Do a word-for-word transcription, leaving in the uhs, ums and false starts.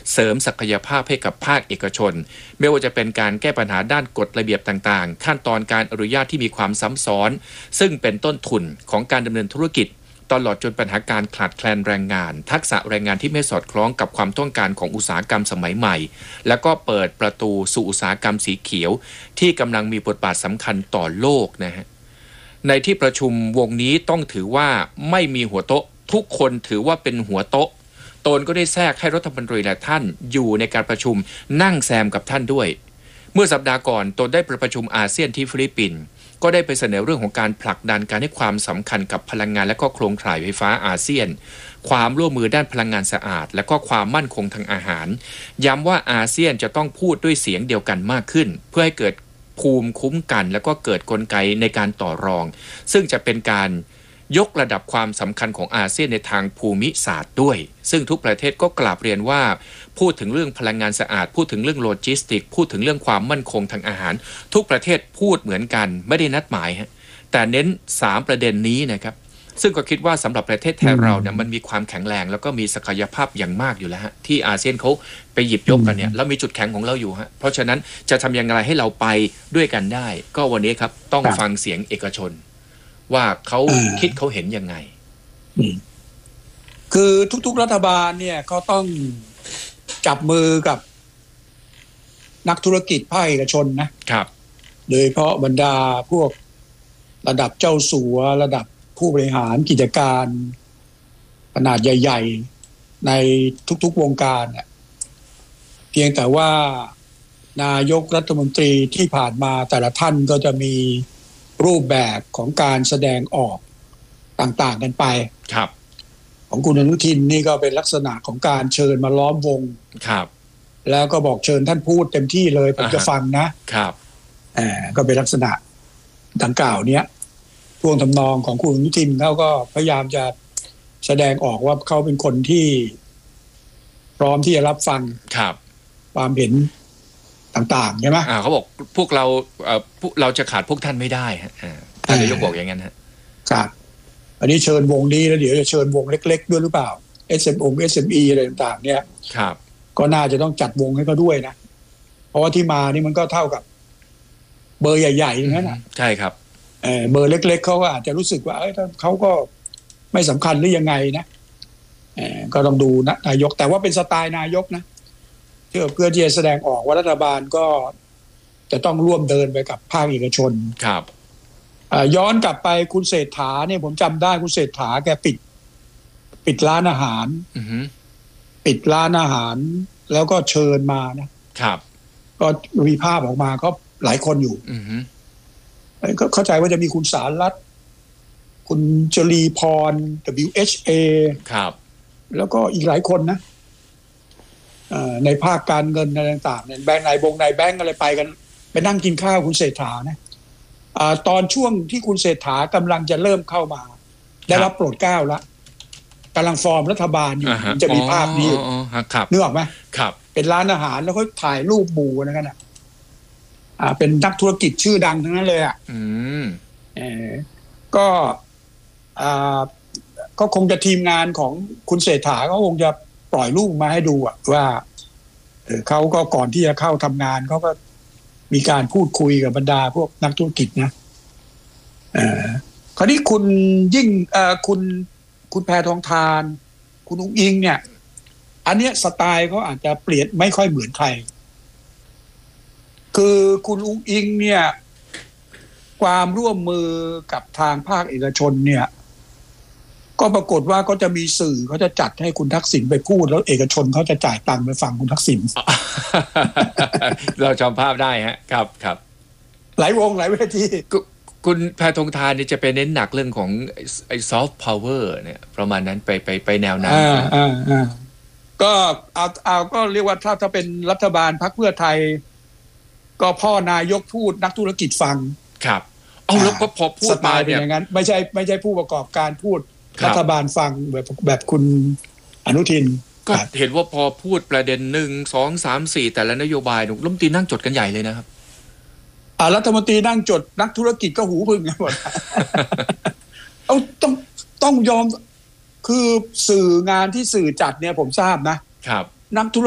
เสริมศักยภาพให้กับภาคเอกชนไม่ว่าจะเป็นการแก้ปัญหาด้านกฎระเบียบต่างๆขั้นตอนการอนุญาตที่มีความซ้ำซ้อนซึ่งเป็นต้นทุนของการดำเนินธุรกิจตลอดจนปัญหาการขาดแคลนแรงงานทักษะแรงงานที่ไม่สอดคล้องกับความต้องการของอุตสาหกรรมสมัยใหม่แล้วก็เปิดประตูสู่อุตสาหกรรมสีเขียวที่กำลังมีบทบาทสำคัญต่อโลกนะฮะในที่ประชุมวงนี้ต้องถือว่าไม่มีหัวโต๊ะทุกคนถือว่าเป็นหัวโต๊ะตนก็ได้แทรกให้รัฐมนตรีและท่านอยู่ในการประชุมนั่งแซมกับท่านด้วยเมื่อสัปดาห์ก่อนตนได้ประชุมอาเซียนที่ฟิลิปปินส์ก็ได้ไปเสนอเรื่องของการผลักดันการให้ความสำคัญกับพลังงานและก็โครงข่ายไฟฟ้าอาเซียนความร่วมมือด้านพลังงานสะอาดและก็ความมั่นคงทางอาหารย้ำว่าอาเซียนจะต้องพูดด้วยเสียงเดียวกันมากขึ้นเพื่อให้เกิดภูมิคุ้มกันและก็เกิดกลไกในการต่อรองซึ่งจะเป็นการยกระดับความสำคัญของอาเซียนในทางภูมิศาสตร์ด้วยซึ่งทุกประเทศก็กราบเรียนว่าพูดถึงเรื่องพลังงานสะอาดพูดถึงเรื่องโลจิสติกพูดถึงเรื่องความมั่นคงทางอาหารทุกประเทศพูดเหมือนกันไม่ได้นัดหมายฮะแต่เน้นสามประเด็นนี้นะครับซึ่งก็คิดว่าสำหรับประเทศไทยเราเนี่ยมันมีความแข็งแรงแล้วก็มีศักยภาพอย่างมากอยู่แล้วฮะที่อาเซียนเขาไปหยิบยกกันเนี่ยแล้วมีจุดแข็งของเราอยู่ฮะเพราะฉะนั้นจะทำอย่างไรให้เราไปด้วยกันได้ก็วันนี้ครับต้องฟังเสียงเอกชนว่าเขาคิดเขาเห็นยังไงคือทุกๆรัฐบาลเนี่ยเขาต้องจับมือกับนักธุรกิจภาคเอกชนนะครับโดยเฉพาะบรรดาพวกระดับเจ้าสัวระดับผู้บริหารกิจการขนาดใหญ่ๆในทุกๆวงการเนี่ยเพียงแต่ว่านายกรัฐมนตรีที่ผ่านมาแต่ละท่านก็จะมีรูปแบบของการแสดงออกต่างๆกันไปครับของคุณอนุทินนี่ก็เป็นลักษณะของการเชิญมาล้อมวงครับแล้วก็บอกเชิญท่านพูดเต็มที่เลยผมจะฟังนะครับอ่าก็เป็นลักษณะดังกล่าวเนี้ยท่วงทำนองของคุณอนุทินเขาก็พยายามจะแสดงออกว่าเขาเป็นคนที่พร้อมที่จะรับฟังครับความเห็นต่างๆใช่ไหมอ่าเขาบอกพวกเราเอ่อพวกเราจะขาดพวกท่านไม่ได้ฮะอ่าท่านนายกบอกอย่างนั้นฮะครับอันนี้เชิญวงนี้แล้วเดี๋ยวจะเชิญวงเล็กๆด้วยหรือเปล่า เอส เอ็ม โอ เอส เอ็ม อี อะไรต่างๆเนี่ยครับก็น่าจะต้องจัดวงให้เขาด้วยนะเพราะว่าที่มานี่มันก็เท่ากับเบอร์ใหญ่ๆอย่างนั้นนะใช่ครับเออเบอร์เล็กๆเขาก็อาจจะรู้สึกว่าเอ้ยเขาก็ไม่สำคัญหรือยังไงนะเออก็ต้องดูนะนายกแต่ว่าเป็นสไตล์นายกนะเพื่อเพื่อที่จะแสดงออกว่ารัฐบาลก็จะต้องร่วมเดินไปกับภาคเอกชนครับย้อนกลับไปคุณเศรษฐาเนี่ยผมจำได้คุณเศรษฐาแกปิดปิดร้านอาหารปิดร้านอาหารแล้วก็เชิญมานะครับก็มีภาพออกมาก็หลายคนอยู่ก็เข้าใจว่าจะมีคุณสารรัตน์คุณจรีพร ดับเบิลยู เอช เอครับแล้วก็อีกหลายคนนะในภาคการเงินอะไรต่างๆเนี่ยแบงค์นายบงนายแบงค์อะไรไปกันไปนั่งกินข้าวคุณเศรษฐานะตอนช่วงที่คุณเศรษฐากำลังจะเริ่มเข้ามาได้รับโปรดเกล้าแล้วกำลังฟอร์มรัฐบาลอยู่จะมีภาพนี้อยู่นึกออกไหมครับเป็นร้านอาหารแล้วเขาถ่ายรูปหมู่นะกันนะอ่าเป็นนักธุรกิจชื่อดังทั้งนั้นเลยอ่ะอืมเออก็อ่าก็คงจะทีมงานของคุณเศรษฐาก็คงจะปล่อยรูปมาให้ดูอ่ะว่าเออเขาก็ก่อนที่จะเข้าทำงานเขาก็มีการพูดคุยกับบรรดาพวกนักธุรกิจนะเอ่อคราวนี้คุณยิ่งเอ่อคุณคุณแพทองธารคุณอุ๊งอิงเนี่ยอันเนี้ยสไตล์เขาอาจจะเปลี่ยนไม่ค่อยเหมือนใครคือคุณอุ๊งอิงเนี่ยความร่วมมือกับทางภาคเอกชนเนี่ยก็ปรากฏว่าก็จะมีสื่อเขาจะจัดให้คุณทักษิณไปพูดแล้วเอกชนเขาจะจ่ายตังค์ไปฟังคุณทักษิณเราจำภาพได้ฮะครับครับหลายวงหลายเวทีคุณแพทองธารเนี่ยจะไปเน้นหนักเรื่องของไอ้ซอฟต์พาวเวอร์เนี่ยประมาณนั้นไปไปไปแนวนั้นอ่าอ่าอ่าก็เอาเอาก็เรียกว่าถ้าถ้าเป็นรัฐบาลพรรคเพื่อไทยก็พ่อนายกพูดนักธุรกิจฟังครับเอาแล้วก็พอพูดมาเนี่ยอย่างนั้นไม่ใช่ไม่ใช่ผู้ประกอบการพูดรัฐบาลฟังแบบแบบคุณอนุทินก็เห็นว่าพอพูดประเด็นหนึ่งสองสามสี่แต่ละนโยบายหนุ่มรัฐมนตรีนั่งจดกันใหญ่เลยนะครับอ่ารัฐมนตรีนั่งจดนักธุรกิจก็หูพึ่งกันหมดต้องต้องต้องยอมคือสื่องานที่สื่อจัดเนี่ยผมทราบนะครับนักธุร